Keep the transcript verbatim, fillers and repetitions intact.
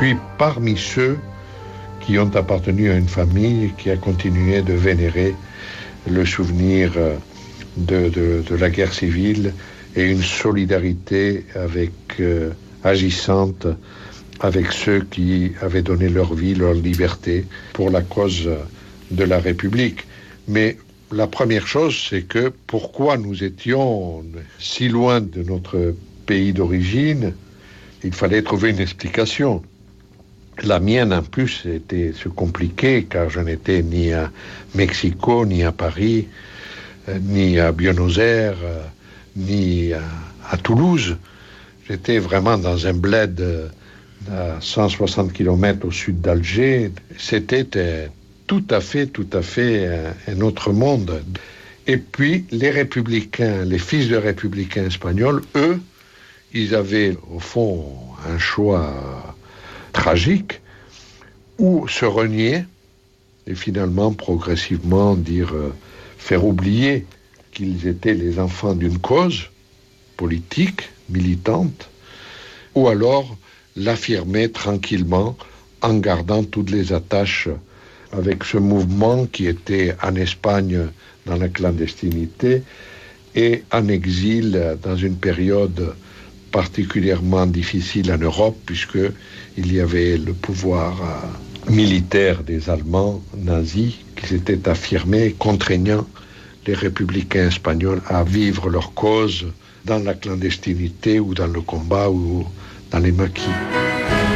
suis parmi ceux qui ont appartenu à une famille qui a continué de vénérer le souvenir de, de, de la guerre civile et une solidarité avec, euh, agissante avec ceux qui avaient donné leur vie, leur liberté pour la cause de la République. Mais la première chose, c'est que pourquoi nous étions si loin de notre pays d'origine, il fallait trouver une explication. La mienne, en plus, était se compliquer, car je n'étais ni à Mexico, ni à Paris, euh, ni à Buenos Aires, euh, ni à, à Toulouse. J'étais vraiment dans un bled euh, à cent soixante kilomètres au sud d'Alger. C'était euh, tout à fait, tout à fait un, un autre monde. Et puis, les républicains, les fils de républicains espagnols, eux, ils avaient, au fond, un choix tragique, ou se renier et finalement, progressivement, dire, euh, faire oublier qu'ils étaient les enfants d'une cause politique, militante, ou alors l'affirmer tranquillement en gardant toutes les attaches avec ce mouvement qui était en Espagne dans la clandestinité et en exil dans une période particulièrement difficile en Europe, puisqu'il y avait le pouvoir euh, militaire des Allemands nazis qui s'était affirmé, contraignant les républicains espagnols à vivre leur cause dans la clandestinité ou dans le combat ou dans les maquis.